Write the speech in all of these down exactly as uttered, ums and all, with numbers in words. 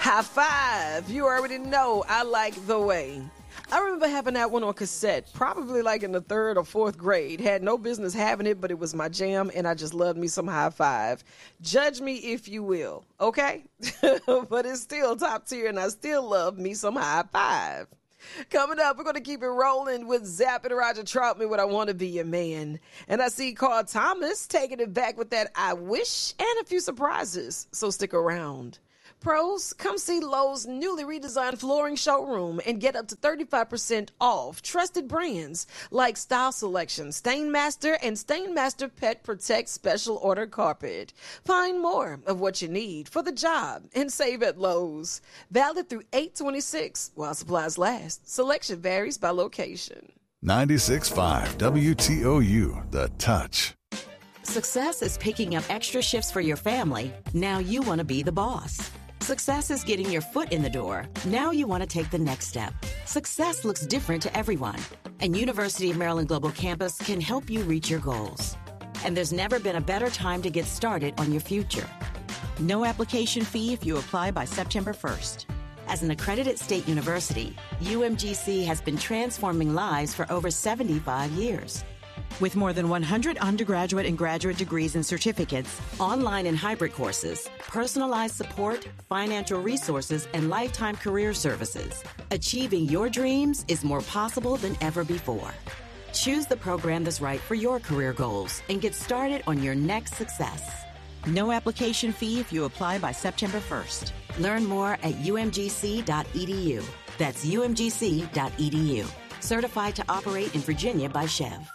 High five. You already know I like the way. I remember having that one on cassette, probably like in the third or fourth grade. Had no business having it, but it was my jam, and I just loved me some High Five. Judge me if you will, okay? But it's still top tier, and I still love me some High Five. Coming up, we're going to keep it rolling with Zapp and Roger Troutman with I Want to Be Your Man. And I see Carl Thomas taking it back with that I Wish and a few surprises, so stick around. Pros, come see Lowe's newly redesigned flooring showroom and get up to thirty-five percent off trusted brands like Style Selection, Stainmaster, and Stainmaster Pet Protect Special Order Carpet. Find more of what you need for the job and save at Lowe's. Valid through eight twenty-six while supplies last. Selection varies by location. ninety-six point five W T O U, The Touch. Success is picking up extra shifts for your family. Now you want to be the boss. Success is getting your foot in the door. Now you want to take the next step. Success looks different to everyone, and University of Maryland Global Campus can help you reach your goals. And there's never been a better time to get started on your future. No application fee if you apply by September first. As an accredited state university, U M G C has been transforming lives for over seventy-five years. With more than one hundred undergraduate and graduate degrees and certificates, online and hybrid courses, personalized support, financial resources, and lifetime career services, achieving your dreams is more possible than ever before. Choose the program that's right for your career goals and get started on your next success. No application fee if you apply by September first. Learn more at U M G C dot E D U. That's U M G C dot E D U. Certified to operate in Virginia by Chev.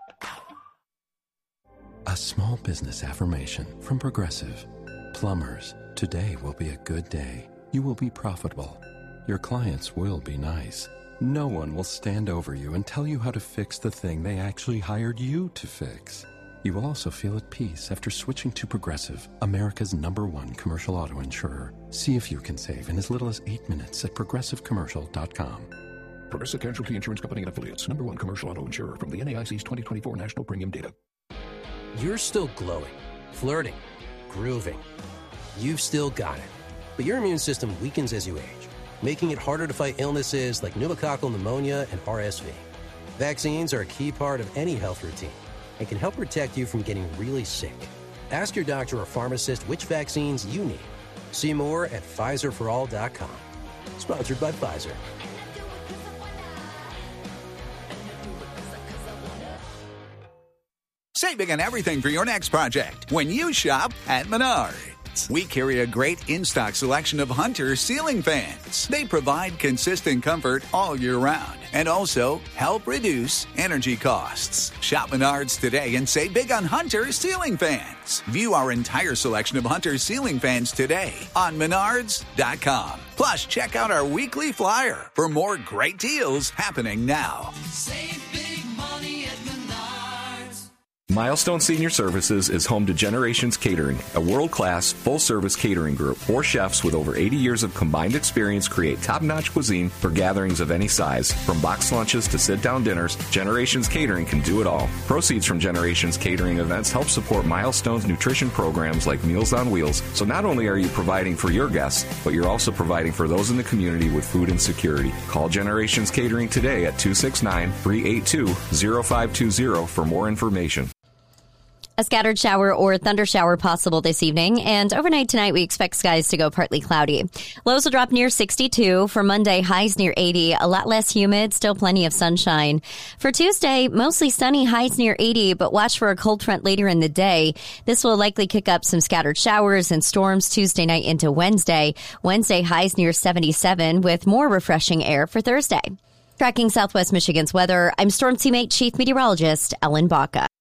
A small business affirmation from Progressive. Plumbers, today will be a good day. You will be profitable. Your clients will be nice. No one will stand over you and tell you how to fix the thing they actually hired you to fix. You will also feel at peace after switching to Progressive, America's number one commercial auto insurer. See if you can save in as little as eight minutes at progressive commercial dot com. Progressive Casualty Insurance Company and Affiliates, number one commercial auto insurer from the N A I C's twenty twenty-four National Premium Data. You're still glowing, flirting, grooving. You've still got it. But your immune system weakens as you age, making it harder to fight illnesses like pneumococcal pneumonia and R S V. Vaccines are a key part of any health routine and can help protect you from getting really sick. Ask your doctor or pharmacist which vaccines you need. See more at Pfizer for all dot com. Sponsored by Pfizer. Save big on everything for your next project when you shop at Menards. We carry a great in-stock selection of Hunter ceiling fans. They provide consistent comfort all year round and also help reduce energy costs. Shop Menards today and save big on Hunter ceiling fans. View our entire selection of Hunter ceiling fans today on menards dot com. Plus, check out our weekly flyer for more great deals happening now. Save big money at Menards. Milestone Senior Services is home to Generations Catering, a world-class, full-service catering group. Four chefs with over eighty years of combined experience create top-notch cuisine for gatherings of any size. From box lunches to sit-down dinners, Generations Catering can do it all. Proceeds from Generations Catering events help support Milestone's nutrition programs like Meals on Wheels. So not only are you providing for your guests, but you're also providing for those in the community with food insecurity. Call Generations Catering today at two six nine, three eight two, zero five two zero for more information. A scattered shower or thunder shower possible this evening, and overnight tonight we expect skies to go partly cloudy. Lows will drop near sixty-two. For Monday, highs near eighty, a lot less humid, still plenty of sunshine. For Tuesday, mostly sunny, highs near eighty, but watch for a cold front later in the day. This will likely kick up some scattered showers and storms Tuesday night into Wednesday. Wednesday, highs near seventy-seven with more refreshing air for Thursday. Tracking Southwest Michigan's weather, I'm Storm Teammate Chief Meteorologist Ellen Baca.